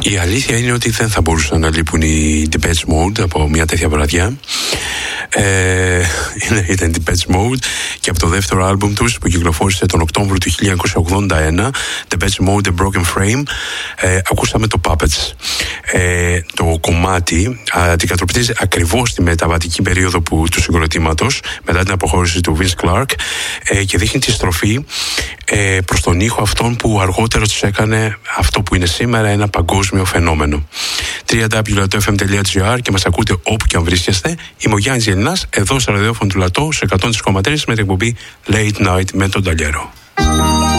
Η αλήθεια είναι ότι δεν θα μπορούσαν να λείπουν οι Depeche Mode από μια τέτοια βραδιά. Ήταν Depeche Mode και από το δεύτερο άλμπουμ τους που κυκλοφόρησε τον Οκτώβριο του 1981, Depeche Mode A Broken Frame, ακούσαμε το Puppets. Το κομμάτι αντικατοπτρίζει ακριβώς τη μεταβατική περίοδο του συγκροτήματος μετά την αποχώρηση του Vince Clarke και δείχνει τη στροφή προς τον ήχο αυτόν που αργότερα τους έκανε αυτό που είναι σήμερα ένα παγκόσμιο φαινόμενο. www.fm.gr και μας ακούτε όπου και αν βρίσκεστε. Είμαι ο Γιάννης Γελινάς, εδώ στο ραδιόφωνο του Λατό, σε 103,3 με την εκπομπή Late Night με τον Ταλιέρο.